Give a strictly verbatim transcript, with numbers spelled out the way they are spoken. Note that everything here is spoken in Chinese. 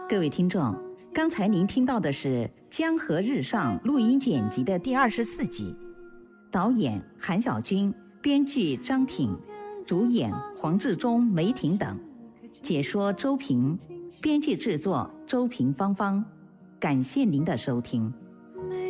各位听众，刚才您听到的是《江河日上》录音剪辑的第二十四集，导演韩小军，编剧张挺，主演黄志忠、梅婷等，解说周平，编辑制作周平芳芳。感谢您的收听。